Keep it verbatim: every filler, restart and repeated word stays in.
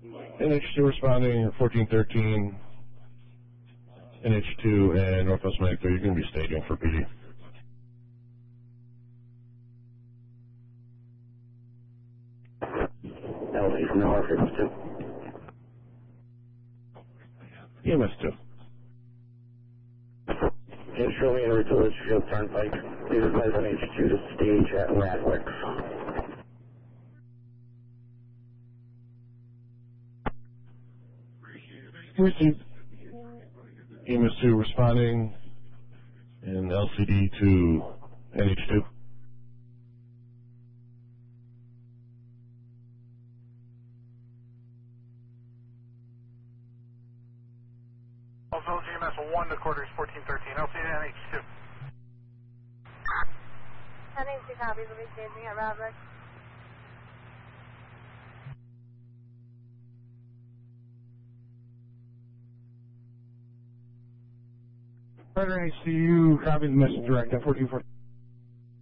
N H two responding, fourteen thirteen, N H two and Northwest Medical, you're going to be staging for P D. L C from the R fifty-two. E M S two. Can you show me over to Litchfield Turnpike? Please advise on H two to stage at Radwick. Received. E M S two responding, and L C D to N H two. Also, G M S one to quarters fourteen thirteen, L C D to N H two. N H two copies will be staging at Radwick. Further H C U, copy the message direct at fourteen forty.